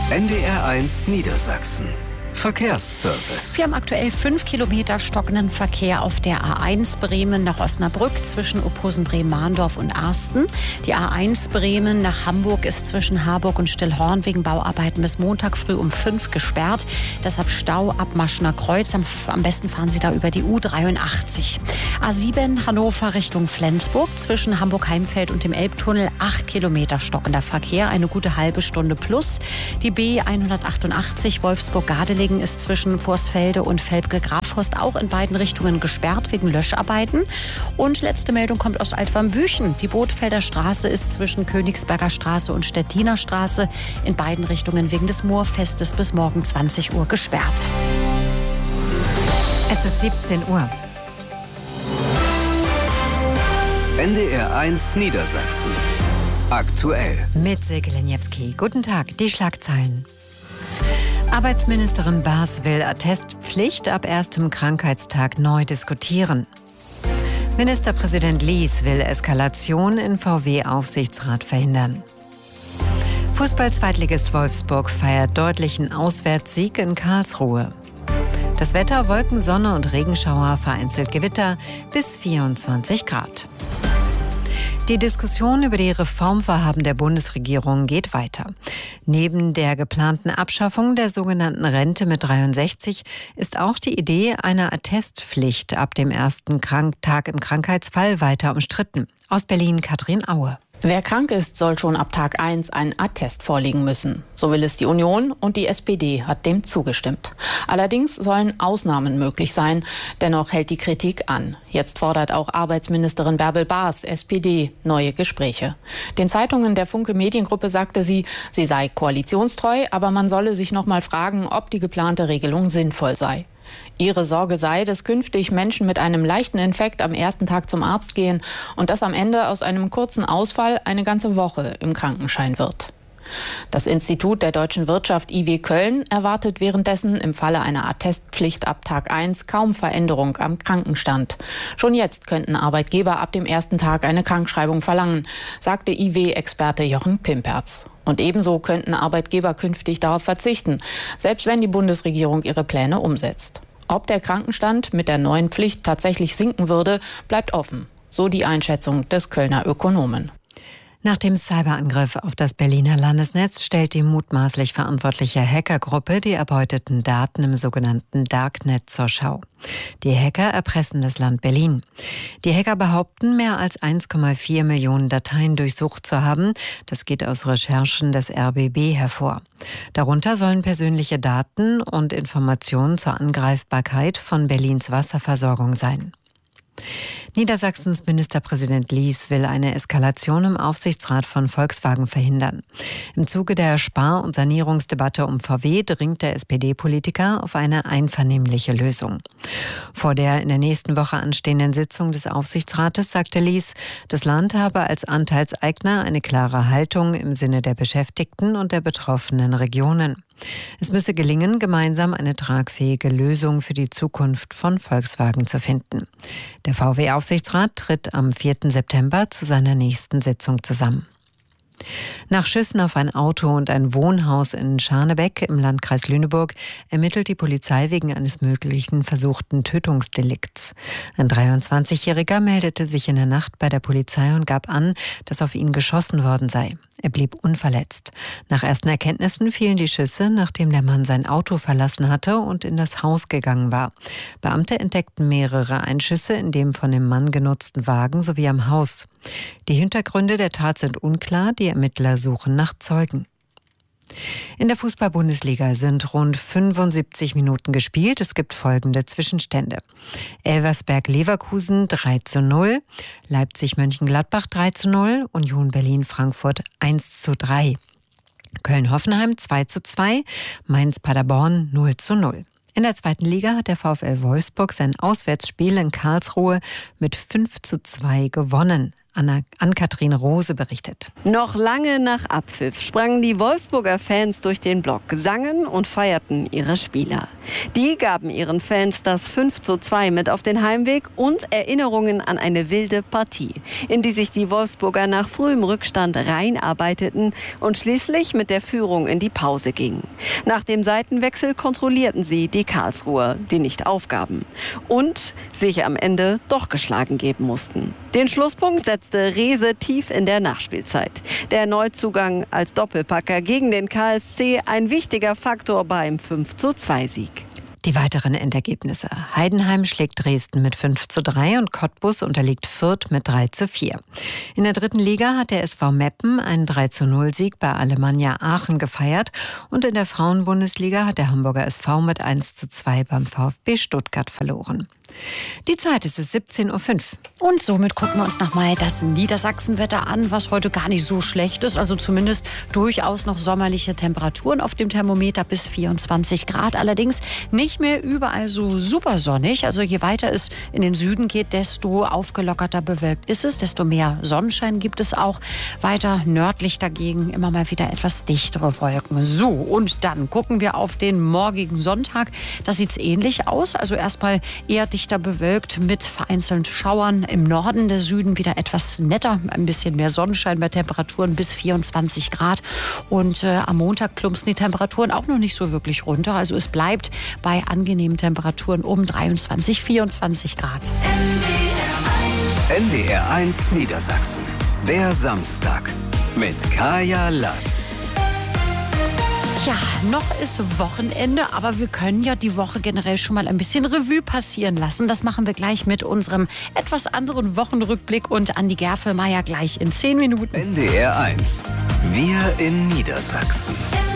NDR1 Niedersachsen. Verkehrsservice. Wir haben aktuell 5 Kilometer stockenden Verkehr auf der A1 Bremen nach Osnabrück zwischen Opposen-Bremen-Mahndorf und Arsten. Die A1 Bremen nach Hamburg ist zwischen Harburg und Stillhorn wegen Bauarbeiten bis Montag früh um 5 gesperrt. Deshalb Stau ab Maschner Kreuz. Am besten fahren Sie da über die U83. A7 Hannover Richtung Flensburg zwischen Hamburg-Heimfeld und dem Elbtunnel 8 Kilometer stockender Verkehr, eine gute halbe Stunde plus. Die B188 Wolfsburg-Gardelegen ist zwischen Vorsfelde und Velpke-Grafhorst auch in beiden Richtungen gesperrt wegen Löscharbeiten. Und letzte Meldung kommt aus Altwarmbüchen. Die Bothfelder Straße ist zwischen Königsberger Straße und Stettiner Straße in beiden Richtungen wegen des Moorfestes bis morgen 20 Uhr gesperrt. Es ist 17 Uhr. NDR1 Niedersachsen. Aktuell. Mit Silke Lenjewski. Guten Tag, die Schlagzeilen. Arbeitsministerin Baas will Attestpflicht ab erstem Krankheitstag neu diskutieren. Ministerpräsident Lies will Eskalation in VW-Aufsichtsrat verhindern. Fußball-Zweitligist Wolfsburg feiert deutlichen Auswärtssieg in Karlsruhe. Das Wetter: Wolken, Sonne und Regenschauer, vereinzelt Gewitter bis 24 Grad. Die Diskussion über die Reformvorhaben der Bundesregierung geht weiter. Neben der geplanten Abschaffung der sogenannten Rente mit 63 ist auch die Idee einer Attestpflicht ab dem ersten Tag im Krankheitsfall weiter umstritten. Aus Berlin Katrin Aue. Wer krank ist, soll schon ab Tag 1 einen Attest vorlegen müssen. So will es die Union und die SPD hat dem zugestimmt. Allerdings sollen Ausnahmen möglich sein. Dennoch hält die Kritik an. Jetzt fordert auch Arbeitsministerin Bärbel Baas, SPD, neue Gespräche. Den Zeitungen der Funke Mediengruppe sagte sie sei koalitionstreu, aber man solle sich noch mal fragen, ob die geplante Regelung sinnvoll sei. Ihre Sorge sei, dass künftig Menschen mit einem leichten Infekt am ersten Tag zum Arzt gehen und dass am Ende aus einem kurzen Ausfall eine ganze Woche im Krankenschein wird. Das Institut der deutschen Wirtschaft IW Köln erwartet währenddessen im Falle einer Attestpflicht ab Tag 1 kaum Veränderung am Krankenstand. Schon jetzt könnten Arbeitgeber ab dem ersten Tag eine Krankschreibung verlangen, sagte IW-Experte Jochen Pimperz. Und ebenso könnten Arbeitgeber künftig darauf verzichten, selbst wenn die Bundesregierung ihre Pläne umsetzt. Ob der Krankenstand mit der neuen Pflicht tatsächlich sinken würde, bleibt offen. So die Einschätzung des Kölner Ökonomen. Nach dem Cyberangriff auf das Berliner Landesnetz stellt die mutmaßlich verantwortliche Hackergruppe die erbeuteten Daten im sogenannten Darknet zur Schau. Die Hacker erpressen das Land Berlin. Die Hacker behaupten, mehr als 1,4 Millionen Dateien durchsucht zu haben. Das geht aus Recherchen des RBB hervor. Darunter sollen persönliche Daten und Informationen zur Angreifbarkeit von Berlins Wasserversorgung sein. Niedersachsens Ministerpräsident Lies will eine Eskalation im Aufsichtsrat von Volkswagen verhindern. Im Zuge der Spar- und Sanierungsdebatte um VW dringt der SPD-Politiker auf eine einvernehmliche Lösung. Vor der in der nächsten Woche anstehenden Sitzung des Aufsichtsrates sagte Lies, das Land habe als Anteilseigner eine klare Haltung im Sinne der Beschäftigten und der betroffenen Regionen. Es müsse gelingen, gemeinsam eine tragfähige Lösung für die Zukunft von Volkswagen zu finden. Der VW-Aufsichtsrat tritt am 4. September zu seiner nächsten Sitzung zusammen. Nach Schüssen auf ein Auto und ein Wohnhaus in Scharnebeck im Landkreis Lüneburg ermittelt die Polizei wegen eines möglichen versuchten Tötungsdelikts. Ein 23-Jähriger meldete sich in der Nacht bei der Polizei und gab an, dass auf ihn geschossen worden sei. Er blieb unverletzt. Nach ersten Erkenntnissen fielen die Schüsse, nachdem der Mann sein Auto verlassen hatte und in das Haus gegangen war. Beamte entdeckten mehrere Einschüsse in dem von dem Mann genutzten Wagen sowie am Haus. Die Hintergründe der Tat sind unklar, die Ermittler suchen nach Zeugen. In der Fußball-Bundesliga sind rund 75 Minuten gespielt. Es gibt folgende Zwischenstände: Elversberg-Leverkusen 3:0, Leipzig-Mönchengladbach 3:0, Union Berlin-Frankfurt 1:3, Köln-Hoffenheim 2:2, Mainz-Paderborn 0:0. In der zweiten Liga hat der VfL Wolfsburg sein Auswärtsspiel in Karlsruhe mit 5:2 gewonnen. Ann-Kathrin Rose berichtet. Noch lange nach Abpfiff sprangen die Wolfsburger Fans durch den Block, sangen und feierten ihre Spieler. Die gaben ihren Fans das 5:2 mit auf den Heimweg und Erinnerungen an eine wilde Partie, in die sich die Wolfsburger nach frühem Rückstand reinarbeiteten und schließlich mit der Führung in die Pause gingen. Nach dem Seitenwechsel kontrollierten sie die Karlsruher, die nicht aufgaben und sich am Ende doch geschlagen geben mussten. Den Schlusspunkt setzte Rehse tief in der Nachspielzeit. Der Neuzugang als Doppelpacker gegen den KSC ein wichtiger Faktor beim 5:2-Sieg. Die weiteren Endergebnisse. Heidenheim schlägt Dresden mit 5:3 und Cottbus unterliegt Fürth mit 3:4. In der 3. Liga hat der SV Meppen einen 3:0-Sieg bei Alemannia Aachen gefeiert und in der Frauenbundesliga hat der Hamburger SV mit 1:2 beim VfB Stuttgart verloren. Die Zeit ist es 17:05 Uhr. Und somit gucken wir uns nochmal das Niedersachsenwetter an, was heute gar nicht so schlecht ist. Also zumindest durchaus noch sommerliche Temperaturen auf dem Thermometer bis 24 Grad. Allerdings nicht mehr überall so super sonnig. Also je weiter es in den Süden geht, desto aufgelockerter bewölkt ist es. Desto mehr Sonnenschein gibt es auch. Weiter nördlich dagegen immer mal wieder etwas dichtere Wolken. So, und dann gucken wir auf den morgigen Sonntag. Da sieht es ähnlich aus. Also erstmal eher dichter bewölkt mit vereinzelten Schauern. Im Norden, der Süden wieder etwas netter, ein bisschen mehr Sonnenschein bei Temperaturen bis 24 Grad. Und am Montag plumpsen die Temperaturen auch noch nicht so wirklich runter. Also es bleibt bei angenehmen Temperaturen um 23, 24 Grad. NDR1 Niedersachsen. Der Samstag mit Kaya Lass. Ja, noch ist Wochenende, aber wir können ja die Woche generell schon mal ein bisschen Revue passieren lassen. Das machen wir gleich mit unserem etwas anderen Wochenrückblick und Andi Gerfelmeier gleich in 10 Minuten. NDR1. Wir in Niedersachsen.